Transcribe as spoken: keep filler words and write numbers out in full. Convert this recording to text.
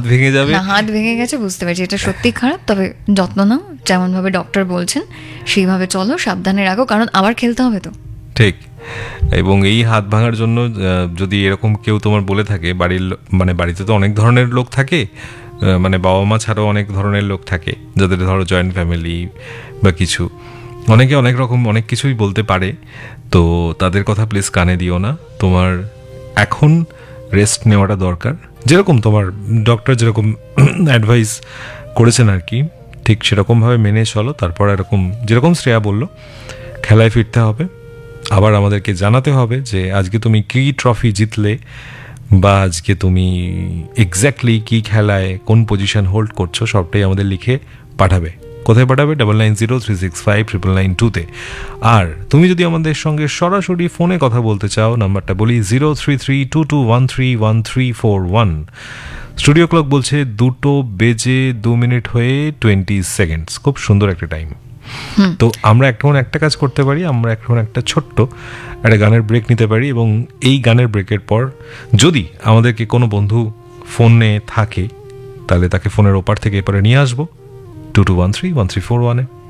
ভেঙে যাবে না, হাত ভেঙে গেছে বুঝতে পারছি, এটা সত্যি খারাপ। তবে যত্ন নাও, যেমন ভাবে ডক্টর বলছেন সেইভাবে চলো, সাবধানে রাখো, কারণ আবার খেলতে হবে তো। ঠিক। এবং এই হাত ভাঙার জন্য যদি এরকম কেউ তোমার বলে থাকে, বাড়ির মানে বাড়িতে তো অনেক ধরনের লোক থাকে, মানে বাবা মা ছাড়াও অনেক ধরনের লোক থাকে যাদের ধরো জয়েন্ট ফ্যামিলি বা কিছু, অনেকে অনেক রকম অনেক কিছুই বলতে পারে। তো তাদের কথা প্লিজ কানে দিও না। তোমার এখন রেস্ট নেওয়াটা দরকার, যেরকম তোমার ডক্টর যেরকম অ্যাডভাইস করেছেন আর কি, ঠিক সেরকমভাবে মেনে চলো। তারপর এরকম যেরকম শ্রেয়া বললো, খেলায় ফিরতে হবে, আবার আমাদেরকে জানাতে হবে যে আজকে তুমি কী ট্রফি জিতলে, বা আজকে তুমি এক্স্যাক্টলি কী খেলায় কোন পজিশন হোল্ড করছো, সবটাই আমাদের লিখে পাঠাবে। কোথায় পাঠাবে? Double nine zero three six five triple nine টুতে। আর তুমি যদি আমাদের সঙ্গে সরাসরি ফোনে কথা বলতে চাও, নাম্বারটা বলি zero three three two two one three one three four one. Studio clock বলছে দুটো বেজে দু মিনিট হয়ে টোয়েন্টি সেকেন্ডস, খুব সুন্দর একটা টাইম। তো আমরা এখন একটা কাজ করতে পারি, আমরা এখন একটা ছোট্ট একটা গানের ব্রেক নিতে পারি, এবং এই গানের ব্রেকের পর যদি আমাদেরকে কোনো বন্ধু ফোনে থাকে তাহলে তাকে ফোনের ওপার থেকে এপারে নিয়ে আসবো two two one three one three four ওয়ানে।